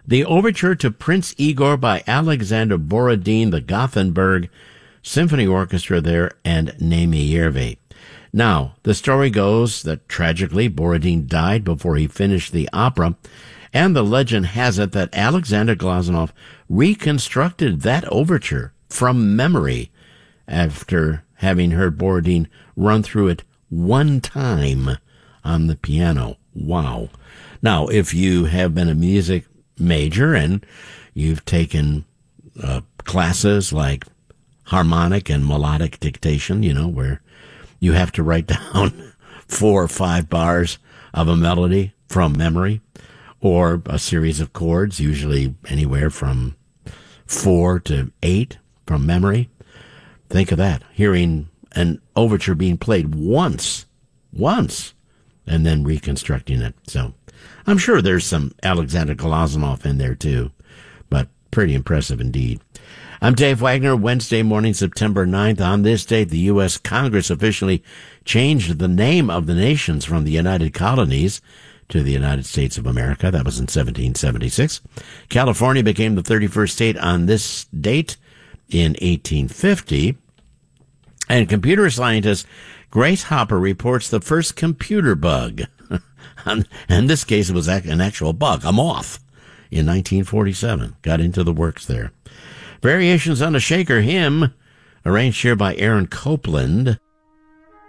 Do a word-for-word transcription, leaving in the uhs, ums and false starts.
The overture to Prince Igor by Alexander Borodin, the Gothenburg Symphony Orchestra there, and Naimi Järvi. Now, the story goes that tragically Borodin died before he finished the opera, and the legend has it that Alexander Glazunov reconstructed that overture from memory after having heard Borodin run through it one time on the piano. Wow. Now, if you have been a music major and you've taken uh, classes like harmonic and melodic dictation, you know, where you have to write down four or five bars of a melody from memory, or a series of chords, usually anywhere from four to eight from memory. Think of that, hearing an overture being played once, once, and then reconstructing it. So I'm sure there's some Alexander Glazunov in there too, but pretty impressive indeed. I'm Dave Wagner. Wednesday morning, September ninth. On this date, the U S Congress officially changed the name of the nations from the United Colonies to the United States of America. That was in seventeen seventy-six. California became the thirty-first state on this date in eighteen fifty. And computer scientist Grace Hopper reports the first computer bug. In this case, it was an actual bug, a moth, in nineteen forty-seven. Got into the works there. Variations on a Shaker hymn, arranged here by Aaron Copland.